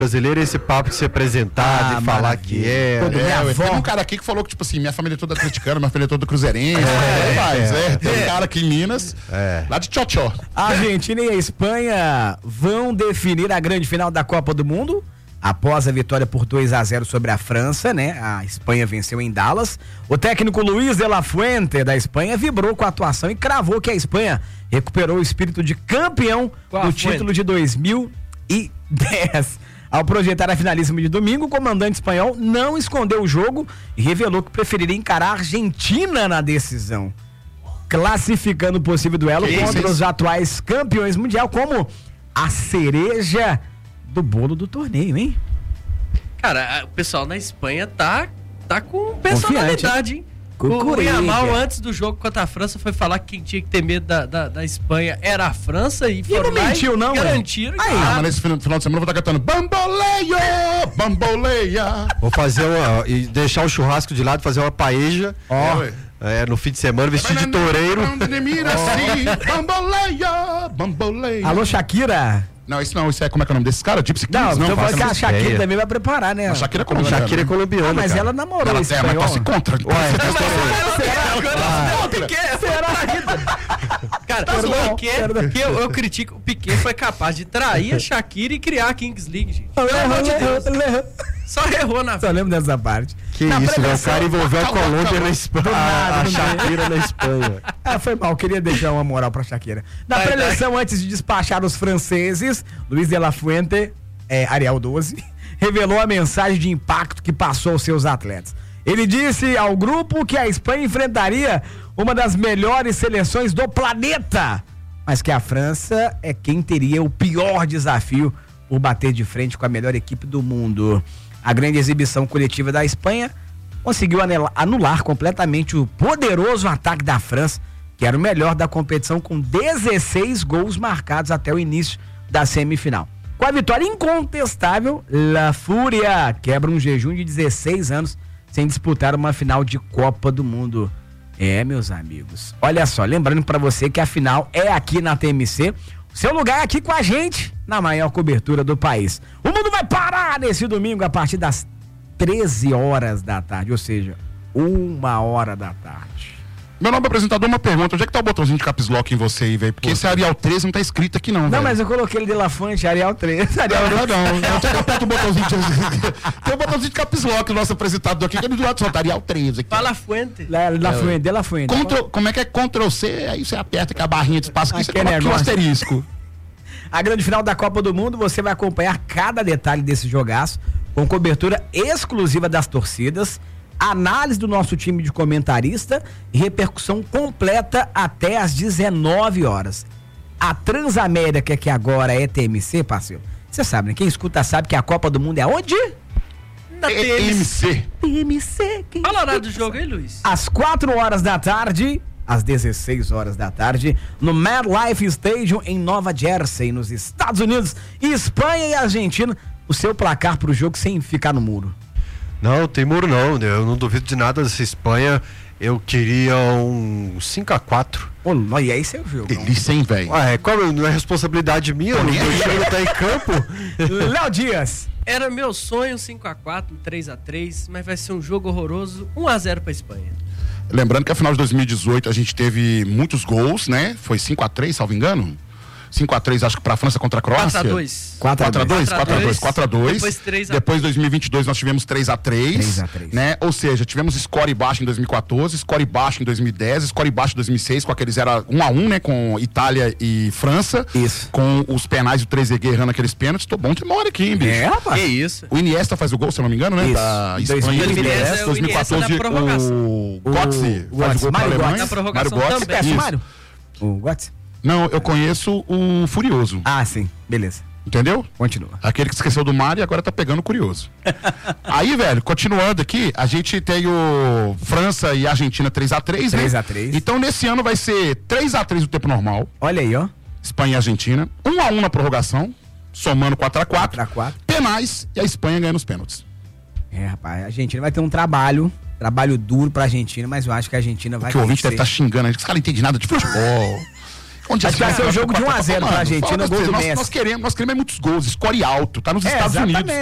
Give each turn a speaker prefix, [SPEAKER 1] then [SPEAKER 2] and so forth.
[SPEAKER 1] brasileiro, esse papo de se apresentar, de falar que
[SPEAKER 2] Tem um cara aqui que falou que, tipo assim, minha família é toda atleticana, minha família é toda cruzeirense. Tem um cara aqui em Minas, lá de Tchotchó.
[SPEAKER 3] A Argentina e a Espanha vão definir a grande final da Copa do Mundo. Após a vitória por 2-0 sobre a França, né? A Espanha venceu em Dallas. O técnico Luis de la Fuente, da Espanha, vibrou com a atuação e cravou que a Espanha recuperou o espírito de campeão do título de 2010. Ao projetar a finalíssima de domingo, o comandante espanhol não escondeu o jogo e revelou que preferiria encarar a Argentina na decisão, classificando o possível duelo contra os atuais campeões mundial como a cereja do bolo do torneio, hein?
[SPEAKER 4] Cara, o pessoal na Espanha tá com personalidade, hein? O Yamal, antes do jogo contra a França, foi falar que quem tinha que ter medo da Espanha era a França e foram
[SPEAKER 3] não mentiu, não,
[SPEAKER 4] garantiram.
[SPEAKER 2] Mas nesse final de semana eu vou estar cantando Bamboleia, Bamboleia.
[SPEAKER 1] Vou fazer e deixar o churrasco de lado, fazer uma paeja. No fim de semana, vestido de toureiro.
[SPEAKER 2] Bamboleia, Bamboleia.
[SPEAKER 3] Alô, Shakira.
[SPEAKER 2] Não, isso é como é que é o nome desses caras? Gypsy Kings?
[SPEAKER 3] Não, tô falando que a Shakira também vai preparar, né?
[SPEAKER 2] A Shakira é colombiana.
[SPEAKER 1] Shakira é colombiana,
[SPEAKER 3] mas ela namorou esse
[SPEAKER 2] mas tá se contra.
[SPEAKER 4] Cara, eu critico, o Piquet foi capaz de trair a Shakira e criar a Kings League, gente. Só errou na vida.
[SPEAKER 3] Só lembro dessa parte.
[SPEAKER 1] Que isso, né? O cara envolveu a Colômbia na Espanha. A Shakira na Espanha.
[SPEAKER 3] Foi mal, queria deixar uma moral pra Shakira. Na preleção, antes de despachar os franceses, Luis de la Fuente, Ariel 12, revelou a mensagem de impacto que passou aos seus atletas. Ele disse ao grupo que a Espanha enfrentaria uma das melhores seleções do planeta, mas que a França é quem teria o pior desafio por bater de frente com a melhor equipe do mundo. A grande exibição coletiva da Espanha conseguiu anular completamente o poderoso ataque da França, que era o melhor da competição, com 16 gols marcados até o início da semifinal. Com a vitória incontestável, La Fúria quebra um jejum de 16 anos sem disputar uma final de Copa do Mundo. Meus amigos, olha só, lembrando pra você que a final é aqui na TMC, seu lugar é aqui com a gente, na maior cobertura do país. O mundo vai parar nesse domingo a partir das 13 horas da tarde, ou seja, 1h da tarde.
[SPEAKER 2] Meu nome é apresentador, uma pergunta, onde é que tá o botãozinho de caps lock em você aí, velho? Porque esse Arial 13 não tá escrito aqui não, velho.
[SPEAKER 3] Não, mas eu coloquei ele de La Fuente, Arial 13.
[SPEAKER 2] Não, onde é que aperta o botãozinho de... Tem um botãozinho de caps lock, o nosso apresentador aqui, que é do lado só, tá Arial 13 aqui.
[SPEAKER 4] Fala Fuente.
[SPEAKER 3] De La Fuente.
[SPEAKER 2] Como é que é Ctrl C, aí você aperta com a barrinha de espaço aqui, você coloca aqui o asterisco.
[SPEAKER 3] A grande final da Copa do Mundo, você vai acompanhar cada detalhe desse jogaço, com cobertura exclusiva das torcidas, análise do nosso time de comentarista e repercussão completa até às 19 horas. A Transamérica, que agora é TMC, parceiro, você sabe, né? Quem escuta sabe que a Copa do Mundo é onde?
[SPEAKER 4] Na TMC.
[SPEAKER 3] TMC.
[SPEAKER 4] Fala o horário do jogo aí, Luiz.
[SPEAKER 3] Às 4 horas da tarde, às 16 horas da tarde, no MetLife Stadium, em Nova Jersey, nos Estados Unidos. Espanha e Argentina, o seu placar pro jogo sem ficar no muro.
[SPEAKER 1] Não, tem muro não, eu não duvido de nada dessa Espanha. Eu queria um 5-4.
[SPEAKER 3] E aí você viu.
[SPEAKER 2] Delícia, hein, velho?
[SPEAKER 1] Não é responsabilidade minha, o jogo tá em campo.
[SPEAKER 3] Léo Dias.
[SPEAKER 4] Era meu sonho 5-4, 3-3, mas vai ser um jogo horroroso, 1-0 pra Espanha.
[SPEAKER 2] Lembrando que a final de 2018 a gente teve muitos gols, né? Foi 5-3, salvo engano. 5-3, acho que pra França contra a Croácia.
[SPEAKER 4] 4-2.
[SPEAKER 2] 4-2. Depois 2022 nós tivemos 3-3. Né? Ou seja, tivemos score baixo em 2014, score baixo em 2010, score baixo em 2006, com aqueles era 1-1, né? Com Itália e França.
[SPEAKER 3] Isso.
[SPEAKER 2] Com os penais, o Trezeguet errando aqueles pênaltis. Tô bom de memória aqui, hein, bicho?
[SPEAKER 3] Rapaz.
[SPEAKER 4] Que isso.
[SPEAKER 2] O Iniesta faz o gol, se eu não me engano, né?
[SPEAKER 3] Isso.
[SPEAKER 2] Da Espanha. 2014, o Götze faz o gol pra Alemanha.
[SPEAKER 4] Na prorrogação
[SPEAKER 2] Götze.
[SPEAKER 4] também.
[SPEAKER 3] Mário? O Götze?
[SPEAKER 2] Não, eu conheço o Furioso.
[SPEAKER 3] Ah, sim. Beleza.
[SPEAKER 2] Entendeu?
[SPEAKER 3] Continua.
[SPEAKER 2] Aquele que esqueceu do Mário e agora tá pegando o Curioso. Aí, velho, continuando aqui, a gente tem o França e Argentina 3-3, né?
[SPEAKER 3] 3-3.
[SPEAKER 2] Então, nesse ano vai ser 3-3 no tempo normal.
[SPEAKER 3] Olha aí, ó.
[SPEAKER 2] Espanha e Argentina. 1-1 na prorrogação, somando 4-4.
[SPEAKER 3] 4-4.
[SPEAKER 2] Penais e a Espanha ganha nos pênaltis.
[SPEAKER 3] Rapaz, a Argentina vai ter um trabalho duro pra Argentina, mas eu acho que a Argentina vai
[SPEAKER 2] vencer. O ouvinte deve estar xingando, os caras não entendem nada de futebol.
[SPEAKER 3] Acho que vai ser o jogo de 1-0 pra Argentina, gol do Messi.
[SPEAKER 2] Nós queremos muitos gols, score alto, tá nos Estados Unidos.